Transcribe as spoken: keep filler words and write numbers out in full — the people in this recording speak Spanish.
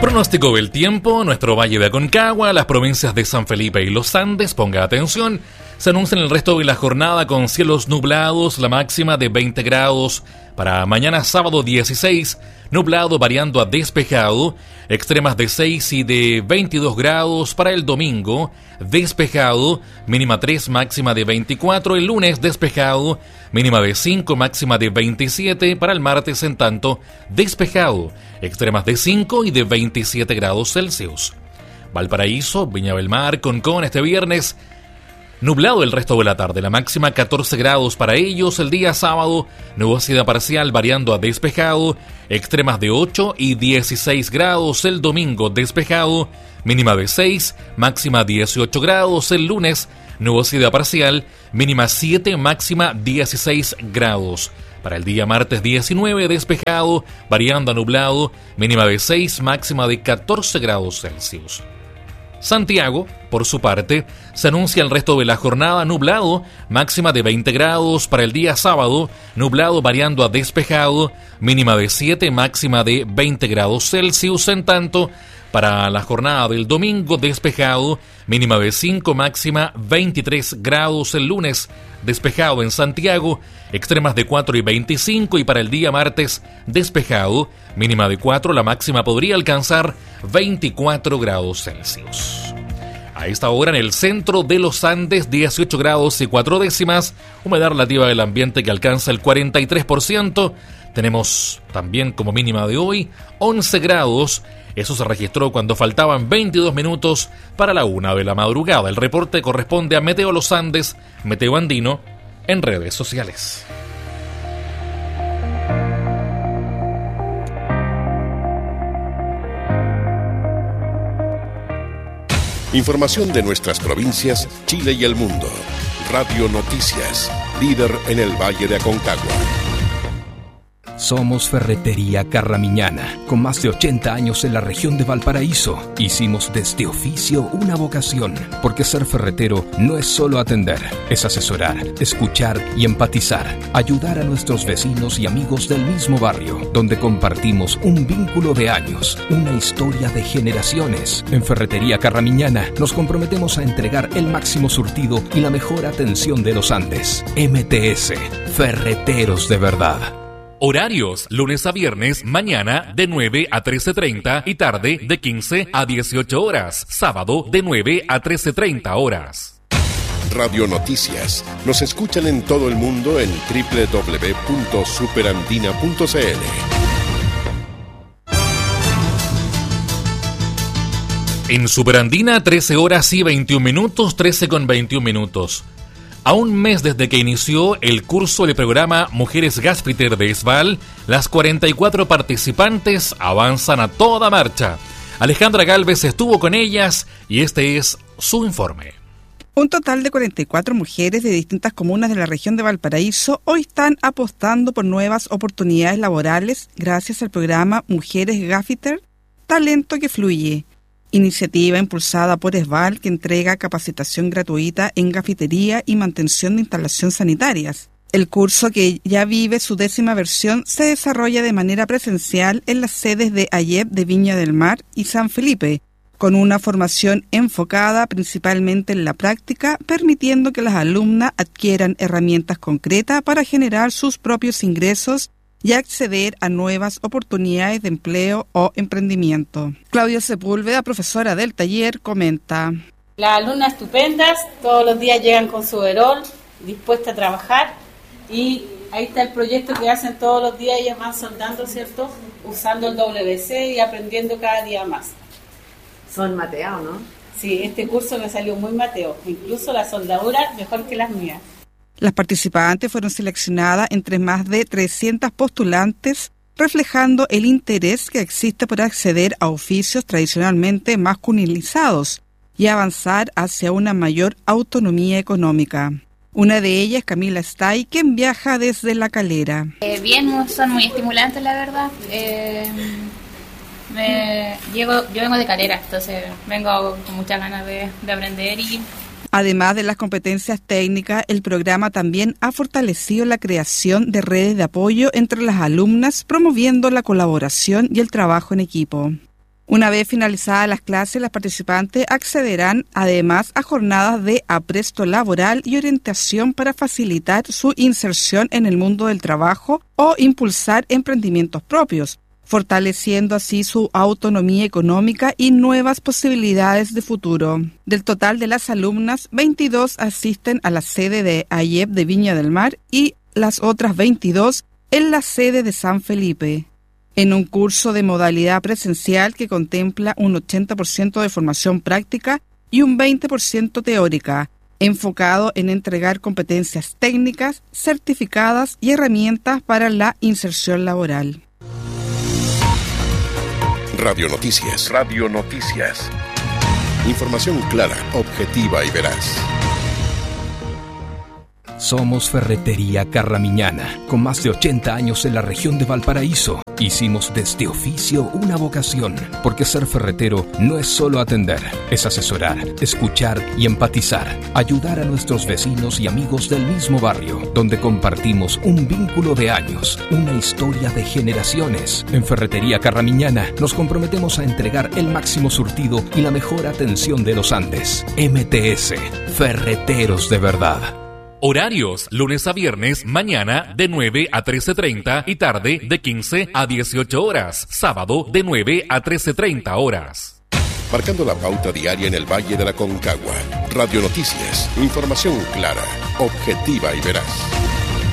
Pronóstico del tiempo, nuestro Valle de Aconcagua, las provincias de San Felipe y Los Andes, ponga atención, se anuncia en el resto de la jornada con cielos nublados, la máxima de veinte grados, para mañana sábado dieciséis, nublado variando a despejado, extremas de seis y de veintidós grados para el domingo, despejado, mínima tres, máxima de veinticuatro, el lunes despejado, mínima de cinco, máxima de veintisiete, para el martes en tanto, despejado, extremas de cinco y de veintisiete grados Celsius. Valparaíso, Viña del Mar, Concón este viernes, nublado el resto de la tarde, la máxima catorce grados para ellos, el día sábado, nubosidad parcial variando a despejado, extremas de ocho y dieciséis grados, el domingo despejado, mínima de seis, máxima dieciocho grados, el lunes, nubosidad parcial, mínima siete, máxima dieciséis grados. Para el día martes diecinueve, despejado, variando a nublado, mínima de seis, máxima de catorce grados Celsius. Santiago, por su parte, se anuncia el resto de la jornada nublado, máxima de veinte grados para el día sábado, nublado variando a despejado, mínima de siete, máxima de veinte grados Celsius, en tanto, para la jornada del domingo despejado, mínima de cinco, máxima veintitrés grados el lunes, despejado en Santiago, extremas de cuatro y veinticinco, y para el día martes despejado, mínima de cuatro, la máxima podría alcanzar veinticuatro grados Celsius. A esta hora en el centro de los Andes, dieciocho grados y cuatro décimas, humedad relativa del ambiente que alcanza el cuarenta y tres por ciento. Tenemos también como mínima de hoy once grados. Eso se registró cuando faltaban veintidós minutos para la una de la madrugada. El reporte corresponde a Meteo Los Andes, Meteo Andino, en redes sociales. Información de nuestras provincias, Chile y el mundo. Radio Noticias, líder en el Valle de Aconcagua. Somos Ferretería Carramiñana, con más de ochenta años en la región de Valparaíso. Hicimos de este oficio una vocación, porque ser ferretero no es solo atender, es asesorar, escuchar y empatizar, ayudar a nuestros vecinos y amigos del mismo barrio, donde compartimos un vínculo de años, una historia de generaciones. En Ferretería Carramiñana nos comprometemos a entregar el máximo surtido y la mejor atención de los Andes. M T S, Ferreteros de verdad. Horarios, lunes a viernes, mañana de nueve a trece treinta y tarde de quince a dieciocho horas. Sábado de nueve a trece treinta horas. Radio Noticias. Nos escuchan en todo el mundo en doble u doble u doble u punto superandina punto c l. En Superandina, trece horas y veintiún minutos, trece con veintiún minutos. A un mes desde que inició el curso del programa Mujeres Gasfiter de ESVAL, las cuarenta y cuatro participantes avanzan a toda marcha. Alejandra Galvez estuvo con ellas y este es su informe. Un total de cuarenta y cuatro mujeres de distintas comunas de la región de Valparaíso hoy están apostando por nuevas oportunidades laborales gracias al programa Mujeres Gasfiter, Talento que Fluye. Iniciativa impulsada por ESVAL que entrega capacitación gratuita en gafitería y mantención de instalaciones sanitarias. El curso, que ya vive su décima versión, se desarrolla de manera presencial en las sedes de AYEP de Viña del Mar y San Felipe, con una formación enfocada principalmente en la práctica, permitiendo que las alumnas adquieran herramientas concretas para generar sus propios ingresos y acceder a nuevas oportunidades de empleo o emprendimiento. Claudia Sepúlveda, profesora del taller, comenta: Las alumnas estupendas, todos los días llegan con su overol, dispuestas a trabajar, y ahí está el proyecto que hacen todos los días. Ellas van soldando, ¿cierto? Usando el W C y aprendiendo cada día más. Son mateados, ¿no? Sí, este curso me salió muy mateo, incluso la soldadura mejor que las mías. Las participantes fueron seleccionadas entre más de trescientas postulantes, reflejando el interés que existe por acceder a oficios tradicionalmente masculinizados y avanzar hacia una mayor autonomía económica. Una de ellas, Camila Stay, quien viaja desde La Calera. Eh, bien, son muy estimulantes, la verdad. Eh, me, llego, yo vengo de Calera, entonces vengo con muchas ganas de, de aprender y... Además de las competencias técnicas, el programa también ha fortalecido la creación de redes de apoyo entre las alumnas, promoviendo la colaboración y el trabajo en equipo. Una vez finalizadas las clases, las participantes accederán además a jornadas de apresto laboral y orientación para facilitar su inserción en el mundo del trabajo o impulsar emprendimientos propios, fortaleciendo así su autonomía económica y nuevas posibilidades de futuro. Del total de las alumnas, veintidós asisten a la sede de A I E P de Viña del Mar y las otras veintidós en la sede de San Felipe. En un curso de modalidad presencial que contempla un ochenta por ciento de formación práctica y un veinte por ciento teórica, enfocado en entregar competencias técnicas, certificadas y herramientas para la inserción laboral. Radio Noticias. Radio Noticias. Información clara, objetiva y veraz. Somos Ferretería Carramiñana, con más de ochenta años en la región de Valparaíso. Hicimos de este oficio una vocación, porque ser ferretero no es solo atender, es asesorar, escuchar y empatizar, ayudar a nuestros vecinos y amigos del mismo barrio, donde compartimos un vínculo de años, una historia de generaciones. En Ferretería Carramiñana nos comprometemos a entregar el máximo surtido y la mejor atención de los Andes. M T S, Ferreteros de Verdad. Horarios, lunes a viernes, mañana de nueve a trece treinta y tarde de quince a dieciocho horas. Sábado de nueve a trece treinta horas. Marcando la pauta diaria en el Valle de la Concagua. Radio Noticias. Información clara, objetiva y veraz.